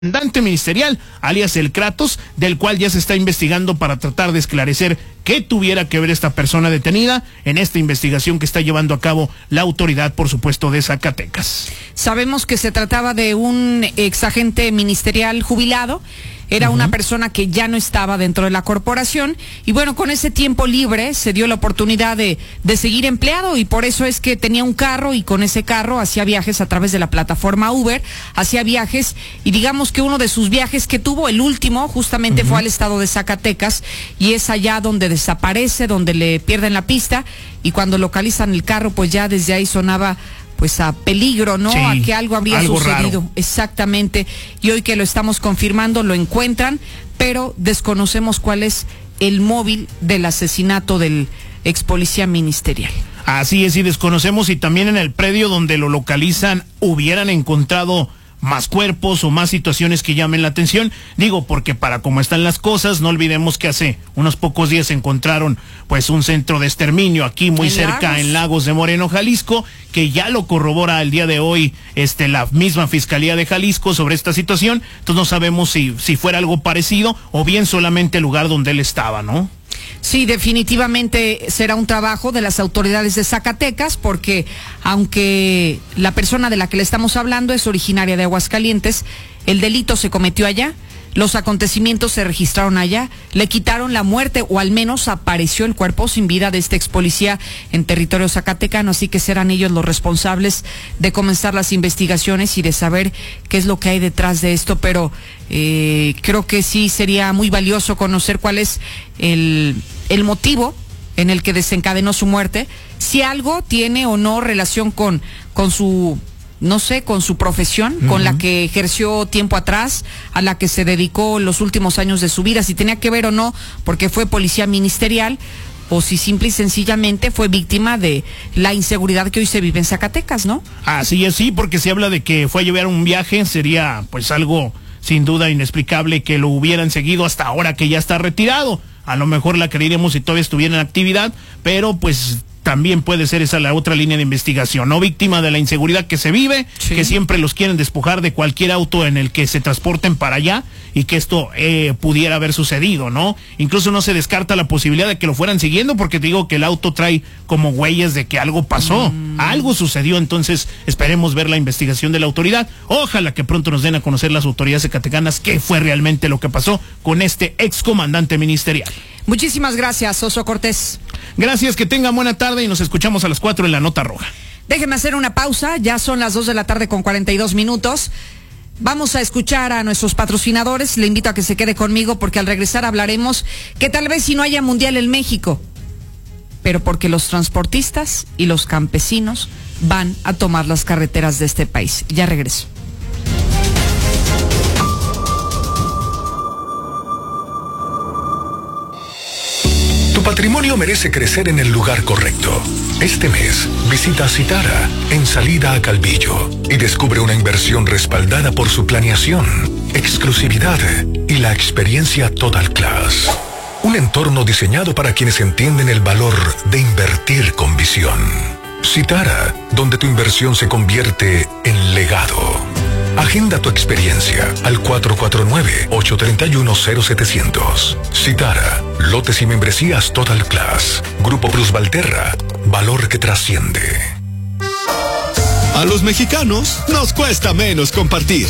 Comandante ministerial, alias el Kratos, del cual ya se está investigando para tratar de esclarecer qué tuviera que ver esta persona detenida en esta investigación que está llevando a cabo la autoridad, por supuesto, de Zacatecas. Sabemos que se trataba de un exagente ministerial jubilado. Era una persona que ya no estaba dentro de la corporación y bueno, con ese tiempo libre se dio la oportunidad de seguir empleado y por eso es que tenía un carro y con ese carro hacía viajes a través de la plataforma Uber, hacía viajes y digamos que uno de sus viajes que tuvo, el último, justamente fue al estado de Zacatecas y es allá donde desaparece, donde le pierden la pista y cuando localizan el carro pues ya desde ahí sonaba pues a peligro, ¿no? Sí, a que algo habría sucedido. Raro. Exactamente. Y hoy que lo estamos confirmando, lo encuentran, pero desconocemos cuál es el móvil del asesinato del ex policía ministerial. Así es, y desconocemos si también en el predio donde lo localizan hubieran encontrado más cuerpos o más situaciones que llamen la atención. Digo, porque para cómo están las cosas, no olvidemos que hace unos pocos días encontraron pues un centro de exterminio aquí muy cerca en Lagos de Moreno, Jalisco, que ya lo corrobora el día de hoy la misma Fiscalía de Jalisco sobre esta situación. Entonces no sabemos si fuera algo parecido o bien solamente el lugar donde él estaba, ¿no? Sí, definitivamente será un trabajo de las autoridades de Zacatecas porque aunque la persona de la que le estamos hablando es originaria de Aguascalientes, el delito se cometió allá, los acontecimientos se registraron allá, le quitaron la muerte o al menos apareció el cuerpo sin vida de este ex policía en territorio zacatecano, así que serán ellos los responsables de comenzar las investigaciones y de saber qué es lo que hay detrás de esto, pero creo que sí sería muy valioso conocer cuál es el motivo en el que desencadenó su muerte, si algo tiene o no relación con su, no sé, con su profesión, con la que ejerció tiempo atrás, a la que se dedicó los últimos años de su vida, si tenía que ver o no, porque fue policía ministerial, o si simple y sencillamente fue víctima de la inseguridad que hoy se vive en Zacatecas, ¿no? Así es, sí, porque se habla de que fue a llevar un viaje, sería pues algo sin duda inexplicable que lo hubieran seguido hasta ahora que ya está retirado. A lo mejor la creeríamos si todavía estuviera en actividad, pero pues también puede ser esa la otra línea de investigación, ¿no? Víctima de la inseguridad que se vive, sí, que siempre los quieren despojar de cualquier auto en el que se transporten para allá y que esto pudiera haber sucedido, ¿no? Incluso no se descarta la posibilidad de que lo fueran siguiendo porque te digo que el auto trae como huellas de que algo pasó, algo sucedió, entonces esperemos ver la investigación de la autoridad. Ojalá que pronto nos den a conocer las autoridades zacatecanas qué fue realmente lo que pasó con este excomandante ministerial. Muchísimas gracias, Oso Cortés. Gracias, que tengan buena tarde y nos escuchamos a las 4 en La Nota Roja. Déjenme hacer una pausa, ya son las 2 de la tarde con 42 minutos. Vamos a escuchar a nuestros patrocinadores, le invito a que se quede conmigo porque al regresar hablaremos que tal vez si no haya mundial en México, pero porque los transportistas y los campesinos van a tomar las carreteras de este país. Ya regreso. Tu patrimonio merece crecer en el lugar correcto. Este mes, visita Citara en Salida a Calvillo y descubre una inversión respaldada por su planeación, exclusividad y la experiencia Total Class. Un entorno diseñado para quienes entienden el valor de invertir con visión. Citara, donde tu inversión se convierte en legado. Agenda tu experiencia al 449-831-0700. Citara, lotes y membresías Total Class. Grupo Plus Valterra, valor que trasciende. A los mexicanos nos cuesta menos compartir.